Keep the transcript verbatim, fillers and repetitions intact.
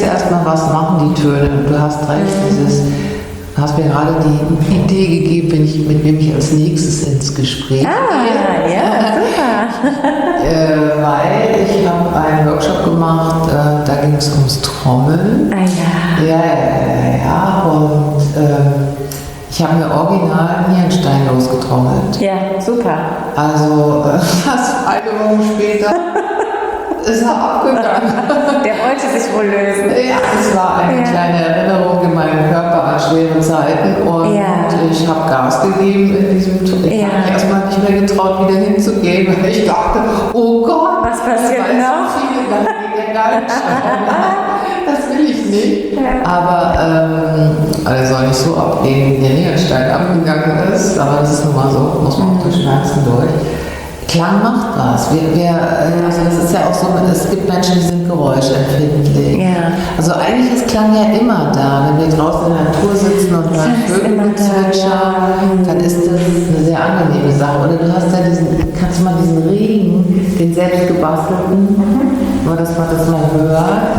erstmal, was machen die Töne? Und du hast recht, dieses, du hast mir gerade die Idee gegeben, wenn ich, mit wem ich als nächstes ins Gespräch Ah, gehe. ja, super. äh, weil ich habe einen Workshop gemacht, äh, da ging es ums Trommeln. Ah ja. Ja, ja, ja, ja. Und ähm, ich habe mir original Nierenstein losgetrommelt. Ja, super. Also äh, fast eine Woche später ist er abgegangen. Der wollte sich wohl lösen. Ja, es war eine Ja. kleine Erinnerung in meinem Körper an schwere Zeiten und Ja. ich habe Gas gegeben in diesem Tour. Ich Ja. habe mich erstmal nicht mehr getraut, wieder hinzugehen, weil ich dachte, oh Gott, Was passiert da weiß noch? so viele, dann geht der gar nicht schauen. Das will ich nicht. Ja. Aber ähm, also soll nicht so abgehen, wie der Nierenstein abgegangen ist, aber das ist nun mal so, muss man auch durch Schmerzen durch. Klang macht was. Wir, wir, also das ist ja auch so, es gibt Menschen, die sind geräuschempfindlich. Ja. Also eigentlich ist Klang ja immer da. Wenn wir draußen in der Natur sitzen und hören ist immer Vögel da, zwitschern, dann ist das eine sehr angenehme Sache. Oder du hast ja diesen, kannst du mal diesen Regen, den selbst gebastelten, nur dass man das mal hört.